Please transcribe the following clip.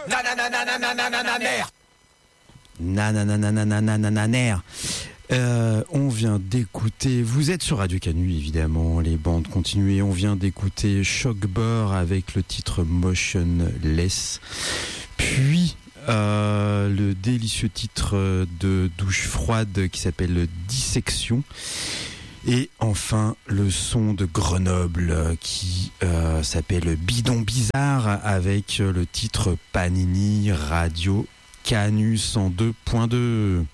Nanananananananer. On vient d'écouter, vous êtes sur Radio Canu évidemment, les bandes continuent, on vient d'écouter Shockbird avec le titre Motionless, puis le délicieux titre de Douche Froide qui s'appelle Dissection, et enfin le son de Grenoble qui s'appelle Bidon Bizarre avec le titre Panini Radio Canu 102.2.